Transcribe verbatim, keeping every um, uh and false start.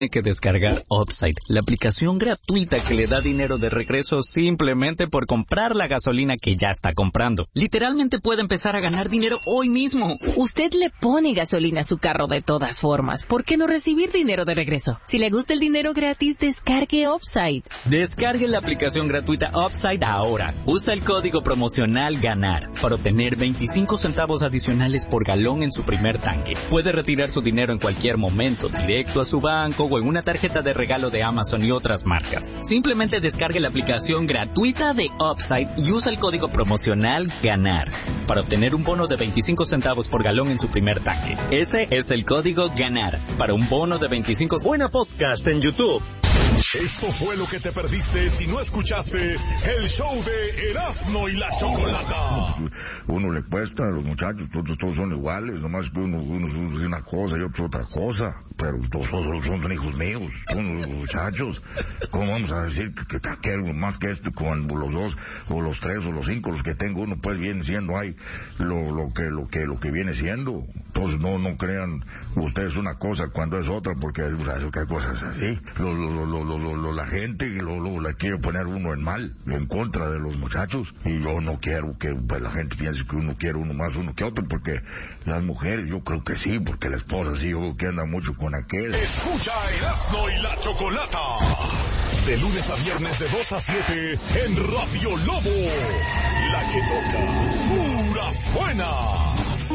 que descargar Upside, la aplicación gratuita que le da dinero de regreso simplemente por comprar la gasolina que ya está comprando. Literalmente puede empezar a ganar dinero hoy mismo. Usted le pone gasolina a su carro de todas formas. ¿Por qué no recibir dinero de regreso? Si le gusta el dinero gratis, descargue Upside. Descargue la aplicación gratuita Upside ahora. Usa el código promocional GANAR para obtener veinticinco centavos adicionales por galón en su primer tanque. Puede retirar su dinero en cualquier momento, directo a su banco o en una tarjeta de regalo de Amazon y otras marcas. Simplemente descargue la aplicación gratuita de Upside y usa el código promocional GANAR para obtener un bono de veinticinco centavos por galón en su primer tanque. Ese es el código GANAR para un bono de veinticinco... Buena podcast en YouTube. Esto fue lo que te perdiste si no escuchaste el show de Erasmo y la Chocolata. Uno le cuesta, los muchachos, todos, todos son iguales, nomás que uno, uno es una cosa y otro otra cosa, pero todos son, son, son hijos míos, son los muchachos. ¿Cómo vamos a decir que, que aquel más que este, cuando los dos, o los tres, o los cinco, los que tengo uno, pues viene siendo ahí lo, lo que, lo que, lo que viene siendo? Entonces no, no crean ustedes una cosa cuando es otra, porque o sea, que hay cosas así. Lo, lo, lo, lo, lo, lo, la gente lo, lo, la quiere poner uno en mal, en contra de los muchachos, y yo no quiero que pues, la gente piense que uno quiere uno más uno que otro, porque las mujeres yo creo que sí, porque la esposa sí, yo creo que anda mucho con aquel. Escucha Erasmo y la Chocolata de lunes a viernes de dos a siete en Radio Lobo, la que toca puras buenas.